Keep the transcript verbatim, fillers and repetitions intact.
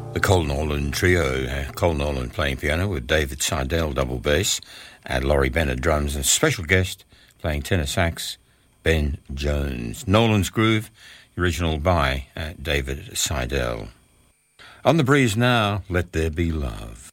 The Col Nolan Trio, uh, Col Nolan playing piano with David Seidel double bass, and Laurie Bennett drums, and special guest playing tenor sax, Ben Jones. Nolan's Groove, original by uh, David Seidel. On the breeze now, Let There Be Love.